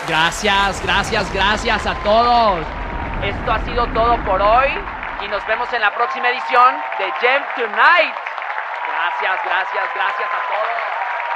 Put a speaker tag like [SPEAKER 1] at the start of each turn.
[SPEAKER 1] Gracias a todos. Esto ha sido todo por hoy y nos vemos en la próxima edición de Gem Tonight. Gracias a todos.